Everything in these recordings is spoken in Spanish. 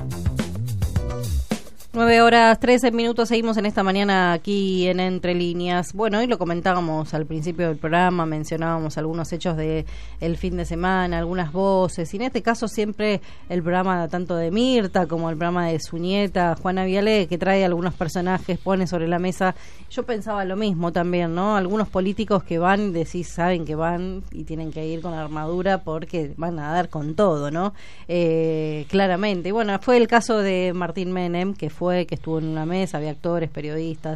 9:13, seguimos en esta mañana aquí en Entre Líneas. Bueno, hoy lo comentábamos al principio del programa, mencionábamos algunos hechos de el fin de semana, algunas voces, y en este caso siempre el programa tanto de Mirta como el programa de su nieta, Juana Viale, que trae algunos personajes, pone sobre la mesa. Yo pensaba lo mismo también, ¿no? Algunos políticos que van, decís, saben que van y tienen que ir con armadura porque van a dar con todo, ¿no? Claramente. Y bueno, fue el caso de Martín Menem, que estuvo en una mesa, había actores, periodistas,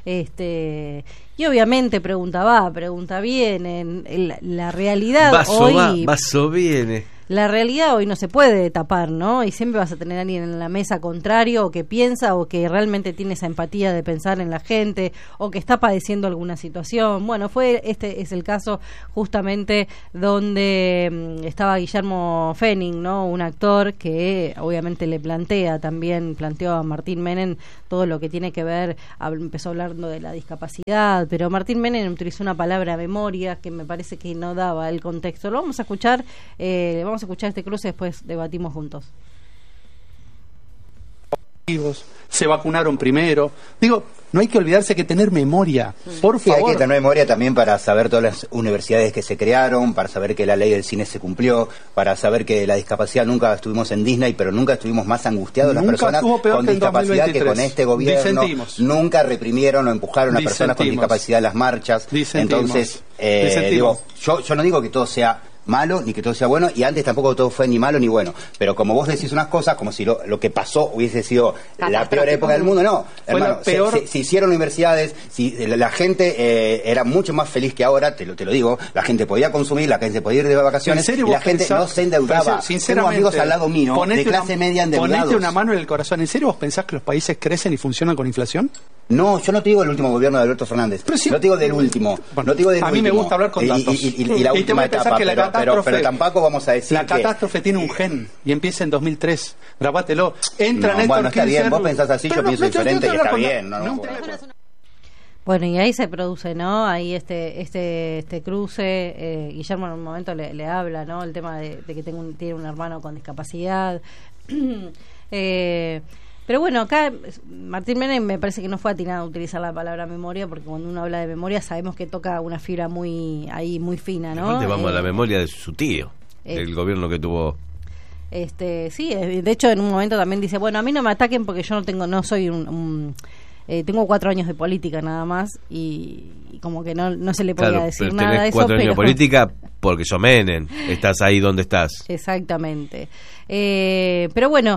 y obviamente pregunta viene, la realidad vaso viene. La realidad hoy no se puede tapar, ¿no? Y siempre vas a tener a alguien en la mesa contrario, o que piensa, o que realmente tiene esa empatía de pensar en la gente, o que está padeciendo alguna situación. Bueno, este es el caso justamente donde estaba Guillermo Fenning, ¿no? Un actor que obviamente planteó a Martín Menem todo lo que tiene que ver, empezó hablando de la discapacidad, pero Martín Menem utilizó una palabra memoria que me parece que no daba el contexto. Lo vamos a escuchar, vamos a escuchar este cruce, después debatimos juntos. Se vacunaron primero. Digo, no hay que olvidarse que tener memoria, por favor. Hay que tener memoria también para saber todas las universidades que se crearon, para saber que la ley del cine se cumplió, para saber que la discapacidad nunca estuvimos en Disney, pero nunca estuvimos más angustiados las personas con discapacidad que con este gobierno. Nunca reprimieron o empujaron a personas con discapacidad en las marchas. Entonces, digo, yo no digo que todo sea malo ni que todo sea bueno, y antes tampoco todo fue ni malo ni bueno, pero como vos decís unas cosas como si lo que pasó hubiese sido la peor época del mundo. No, hermano, se hicieron universidades, la gente era mucho más feliz que ahora, te lo digo, la gente podía consumir, la gente podía ir de vacaciones y la gente no se endeudaba. Tengo amigos al lado mío de clase media endeudados. Ponete una mano en el corazón. ¿En serio vos pensás que los países crecen y funcionan con inflación? No, yo no te digo el último gobierno de Alberto Fernández, no te digo del último, no te digo del último. A mí me gusta hablar con datos. Y la última etapa, pero tampoco vamos a decir la catástrofe tiene un gen y empieza en 2003. Grabátelo. Entra Néstor bueno, está bien, vos pensás así, yo pienso diferente y está bien. Bueno, y ahí se produce, ¿no? Ahí este cruce. Guillermo en un momento le habla, ¿no? El tema de que tiene un hermano con discapacidad. Pero bueno, acá Martín Menem me parece que no fue atinado a utilizar la palabra memoria, porque cuando uno habla de memoria sabemos que toca una fibra muy fina, ¿no? Vamos a la memoria de su tío, del gobierno que tuvo. Sí, de hecho en un momento también dice, bueno, a mí no me ataquen porque yo no soy tengo 4 años de política nada más, y como que no se le podía decir nada de eso. 4 años de política porque sos Menem, estás ahí donde estás. Exactamente. Pero bueno,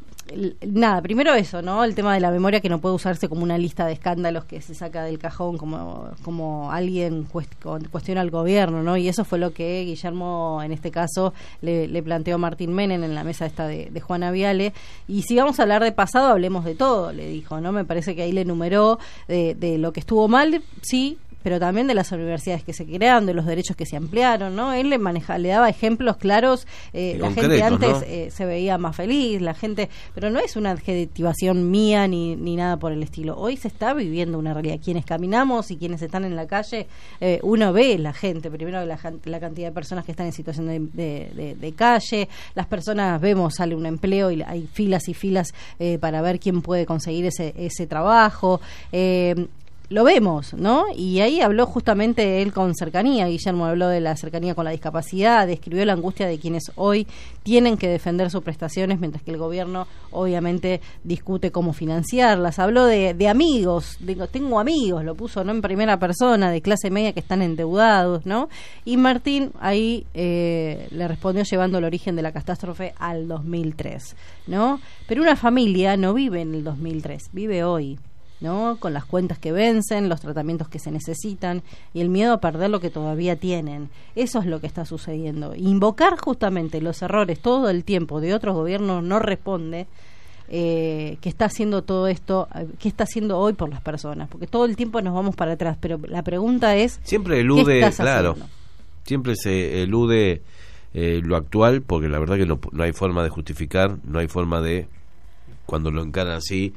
nada, primero eso, ¿no? El tema de la memoria, que no puede usarse como una lista de escándalos que se saca del cajón como alguien cuestiona al gobierno, ¿no? Y eso fue lo que Guillermo, en este caso, le planteó a Martín Menem en la mesa esta de Juana Viale. Y si vamos a hablar de pasado, hablemos de todo, le dijo, ¿no? Me parece que ahí le enumeró de lo que estuvo mal, sí, pero también de las universidades que se crearon, de los derechos que se ampliaron, ¿no? Él le daba ejemplos claros, la gente antes, ¿no? Se veía más feliz, la gente, pero no es una adjetivación mía ni nada por el estilo. Hoy se está viviendo una realidad. Quienes caminamos y quienes están en la calle, uno ve la gente, primero la cantidad de personas que están en situación de calle, las personas sale un empleo y hay filas y filas para ver quién puede conseguir ese trabajo. Lo vemos, ¿no? Y ahí habló justamente él con cercanía. Guillermo habló de la cercanía con la discapacidad, describió la angustia de quienes hoy tienen que defender sus prestaciones, mientras que el gobierno obviamente discute cómo financiarlas. Habló de amigos, tengo amigos, lo puso, ¿no?, en primera persona, de clase media que están endeudados, ¿no? Y Martín ahí le respondió llevando el origen de la catástrofe al 2003, ¿no? Pero una familia no vive en el 2003, vive hoy, ¿no? Con las cuentas que vencen, los tratamientos que se necesitan y el miedo a perder lo que todavía tienen. Eso es lo que está sucediendo. Invocar justamente los errores todo el tiempo de otros gobiernos no responde que está haciendo todo esto, que está haciendo hoy por las personas, porque todo el tiempo nos vamos para atrás, pero la pregunta es, siempre elude, ¿qué estás claro, haciendo? Siempre se elude lo actual, porque la verdad que no hay forma de justificar, no hay forma de, cuando lo encaran así,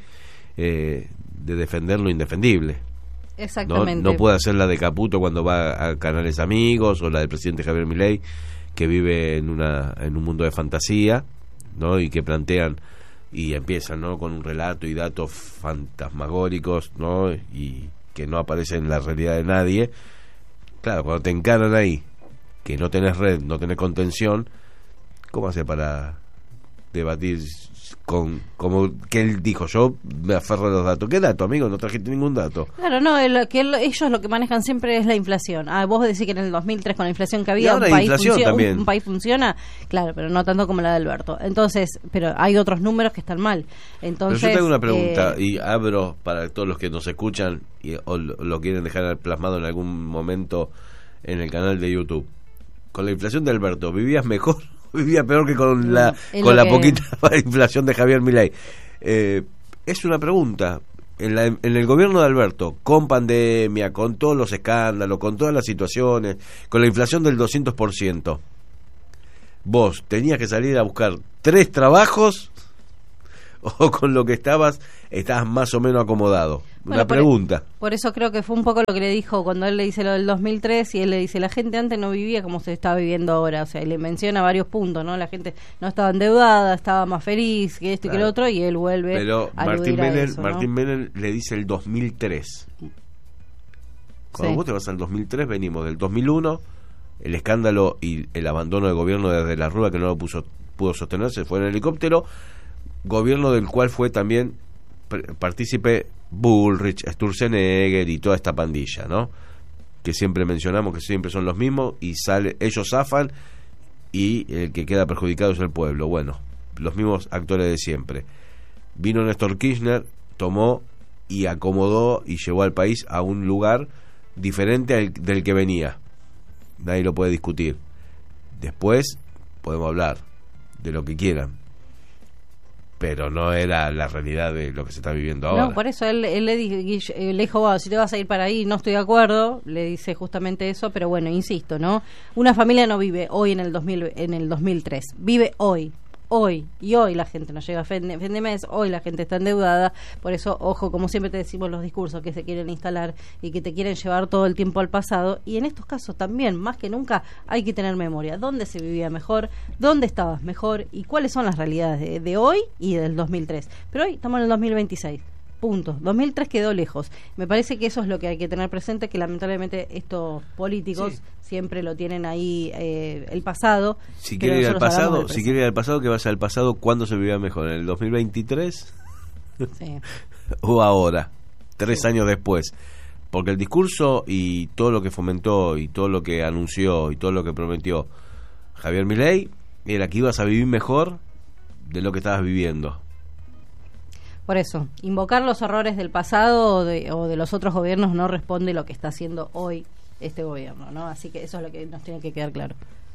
de defender lo indefendible. Exactamente. No puede hacer la de Caputo cuando va a Canales Amigos, o la del presidente Javier Milei, que vive en un mundo de fantasía, ¿no? Y que plantean y empiezan, ¿no?, con un relato y datos fantasmagóricos, ¿no?, y que no aparecen en la realidad de nadie. Claro, cuando te encaran ahí, que no tenés red, no tenés contención, ¿cómo hace para debatir con, como que él dijo, yo me aferro a los datos? ¿Qué dato, amigo? No trajiste ningún dato. Claro, no, ellos lo que manejan siempre es la inflación. Vos decís que en el 2003 con la inflación que había un país funciona, claro, pero no tanto como la de Alberto. Entonces, pero hay otros números que están mal. Entonces, pero yo tengo una pregunta y abro para todos los que nos escuchan o lo quieren dejar plasmado en algún momento en el canal de YouTube. Con la inflación de Alberto, ¿vivías mejor? Vivía peor que con la poquita inflación de Javier Milei. Es una pregunta. En el gobierno de Alberto, con pandemia, con todos los escándalos, con todas las situaciones, con la inflación del 200%, vos tenías que salir a buscar 3 trabajos o con lo que estabas más o menos acomodado. Una pregunta. Por eso creo que fue un poco lo que le dijo cuando él le dice lo del 2003 y él le dice, la gente antes no vivía como se está viviendo ahora. O sea, y le menciona varios puntos, ¿no? La gente no estaba endeudada, estaba más feliz, que esto y que lo otro, y él vuelve a aludir a eso, ¿no? Martín Menem le dice el 2003. Cuando vos te vas al 2003, venimos del 2001, el escándalo y el abandono del gobierno desde la Rúa, que no lo pudo sostenerse, fue en helicóptero, gobierno del cual fue también partícipe Bullrich, Sturzenegger y toda esta pandilla, ¿no?, que siempre mencionamos que siempre son los mismos y ellos zafan y el que queda perjudicado es el pueblo. Bueno, los mismos actores de siempre. Vino Néstor Kirchner, tomó y acomodó y llevó al país a un lugar diferente del que venía. Nadie lo puede discutir. Después podemos hablar de lo que quieran, pero no era la realidad de lo que se está viviendo ahora. No, por eso él le dijo, si te vas a ir para ahí, no estoy de acuerdo, le dice justamente eso, pero bueno, insisto, ¿no? Una familia no vive hoy en el 2003, vive hoy, y hoy la gente no llega a fin de mes, hoy la gente está endeudada. Por eso, ojo, como siempre te decimos, los discursos que se quieren instalar y que te quieren llevar todo el tiempo al pasado, y en estos casos también, más que nunca, hay que tener memoria. ¿Dónde se vivía mejor? ¿Dónde estabas mejor? ¿Y cuáles son las realidades de hoy y del 2003? Pero hoy estamos en el 2026. Punto. 2003 quedó lejos. Me parece que eso es lo que hay que tener presente, que lamentablemente estos políticos siempre lo tienen ahí, el pasado. Si quiere ir al pasado, que vaya al pasado. ¿Cuándo se vivía mejor? ¿En el 2023? Sí. ¿O ahora? 3 años después. Porque el discurso y todo lo que fomentó y todo lo que anunció y todo lo que prometió Javier Milei era que ibas a vivir mejor de lo que estabas viviendo. Por eso, invocar los errores del pasado o de los otros gobiernos no responde lo que está haciendo hoy este gobierno, ¿no? Así que eso es lo que nos tiene que quedar claro.